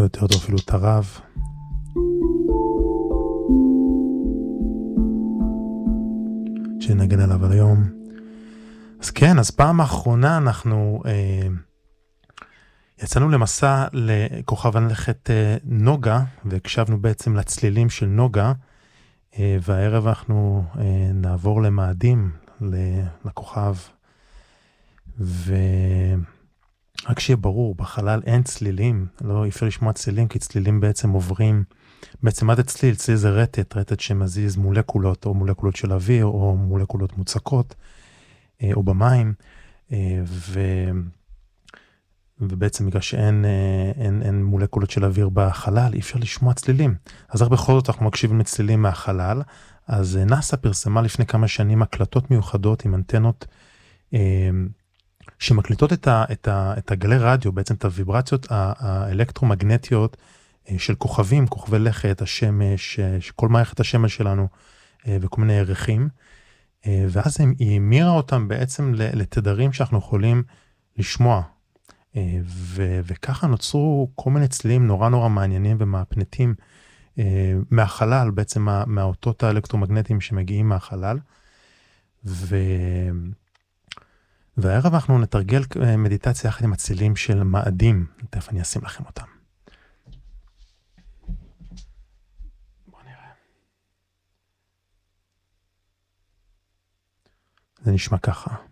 לא יותר טוב אפילו את הרב. שנגן עליו על היום. אז כן, אז פעם האחרונה אנחנו יצאנו למסע לכוכב הלכת נוגה, והקשבנו בעצם לצלילים של נוגה, והערב אנחנו נעבור למאדים, לכוכב, רק שיהיה ברור, בחלל אין צלילים, לא אפשר לשמוע צלילים, כי צלילים בעצם עוברים, בעצם מה זה צליל? צליל זה רטט שמזיז מולקולות, או מולקולות של אוויר, או מולקולות מוצקות, או במים, ובעצם בגלל שאין מולקולות של אוויר בחלל, אי אפשר לשמוע צלילים. אז רק בכל זאת אנחנו מקשיבים לצלילים מהחלל, אז נאס"א פרסמה לפני כמה שנים הקלטות מיוחדות עם אנטנות, שמקליטות את הגלי רדיו, בעצם את הוויברציות האלקטרומגנטיות של כוכבים, כוכבי לכת, השמש, כל מערכת השמש שלנו, וכל מיני ערכים, ואז היא המירה אותם בעצם לתדרים שאנחנו יכולים לשמוע, וככה נוצרו כל מיני צלילים נורא מעניינים ומהפנטים מהחלל, בעצם מהאותות האלקטרומגנטיים שמגיעים מהחלל, והערב אנחנו נתרגל מדיטציה יחד עם הצלילים של מאדים. תכף אני אשים לכם אותם. בואו נראה. זה נשמע ככה.